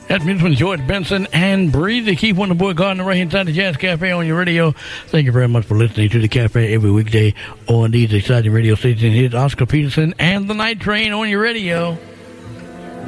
That's music from George Benson and Breezy. Keep on the boy God on the right hand side of the Jazz Cafe on your radio. Thank you very much for listening to the cafe every weekday on these exciting radio stations. Here's Oscar Peterson and the Night Train on your radio.